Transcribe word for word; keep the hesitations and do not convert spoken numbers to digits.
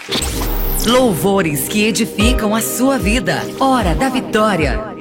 Louvores que edificam a sua vida. Hora da vitória.